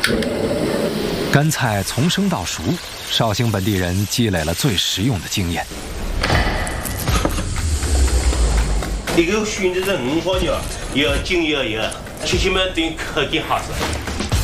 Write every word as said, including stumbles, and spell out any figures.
干菜从生到熟，绍兴本地人积累了最实用的经验。 一个选择是五花肉，要筋要有，吃起来对口感好吃。